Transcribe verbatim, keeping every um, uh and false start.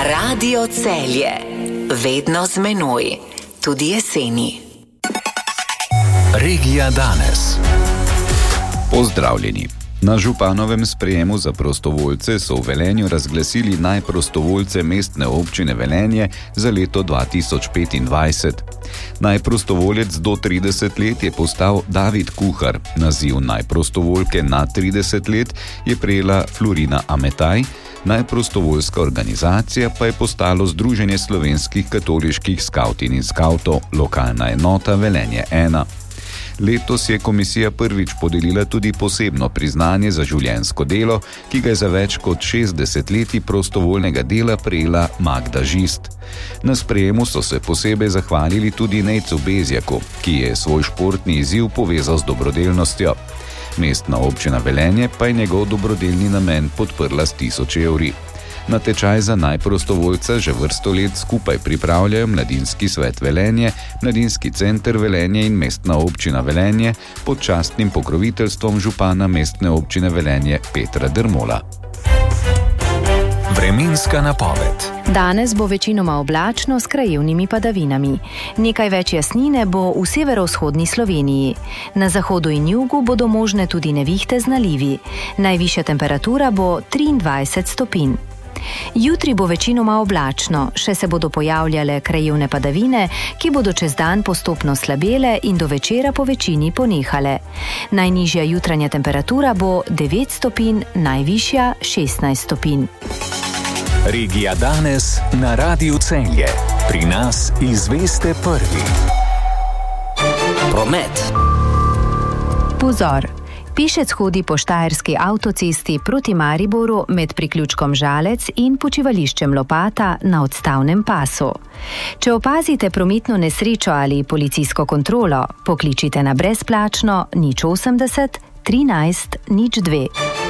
Radio Celje. Vedno z menoj. Tudi jeseni. Regija danes. Pozdravljeni. Na županovem sprejemu za prostovoljce so v Velenju razglasili najprostovoljce mestne občine Velenje za leto dva tisoč petindvajset. Najprostovoljec do trideset let je postal David Kuhar, naziv najprostovoljke nad trideset let je prejela Florina Ametaj, najprostovoljska organizacija pa je postalo Združenje slovenskih katoliških skavtin in skavtov, lokalna enota Velenje ena. Letos je komisija prvič podelila tudi posebno priznanje za življenjsko delo, ki ga je za več kot šestdeset leti prostovoljnega dela prejela Magda Žist. Na sprejemu so se posebej zahvalili tudi Nejcu Bezjaku, ki je svoj športni izziv povezal z dobrodelnostjo. Mestna občina Velenje pa je njegov dobrodelni namen podprla s tisoč evri. Natečaj za najprostovoljca že vrsto let skupaj pripravljajo Mladinski svet Velenje, Mladinski center Velenje in Mestna občina Velenje pod častnim pokroviteljstvom župana Mestne občine Velenje Petra Dermola. Vremenska napoved. Danes bo večinoma oblačno s krajevnimi padavinami. Nekaj več jasnine bo v severovzhodni Sloveniji. Na zahodu in jugu bodo možne tudi nevihte z nalivi. Najvišja temperatura bo triindvajset stopinj. Jutri bo večinoma oblačno, še se bodo pojavljale krajevne padavine, ki bodo čez dan postopno slabele in do večera po večini ponehale. Najnižja jutranja temperatura bo devet stopinj, najvišja šestnajst stopinj. Regija danes na Radiu Celje. Pri nas izveste prvi. Promet. Pozor! Pišec hodi po štajerski avtocesti proti Mariboru med priključkom Žalec in počivališčem Lopata na odstavnem pasu. Če opazite prometno nesrečo ali policijsko kontrolo, pokličite na brezplačno nič osemdeset trinajst nič dve.